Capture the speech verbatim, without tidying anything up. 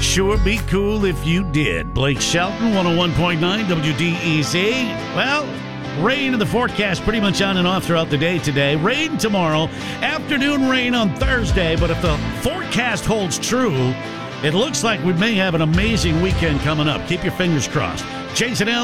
sure be cool if you did. Blake Shelton, one oh one point nine W D E Z. Well, rain in the forecast pretty much on and off throughout the day today. Rain tomorrow. Afternoon rain on Thursday. But if the forecast holds true, it looks like we may have an amazing weekend coming up. Keep your fingers crossed. Jason L.